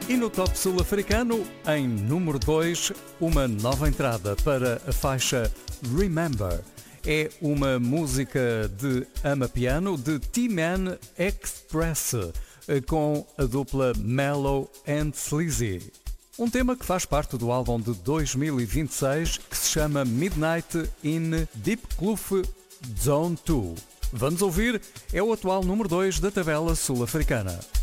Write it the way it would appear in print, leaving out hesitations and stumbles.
E no top sul-africano, em número 2, uma nova entrada para a faixa Remember. É uma música de Amapiano de T-Man Express, com a dupla Mellow and Sleazy. Um tema que faz parte do álbum de 2026 que se chama Midnight in Deep Kloof Zone 2. Vamos ouvir, é o atual número 2 da tabela sul-africana.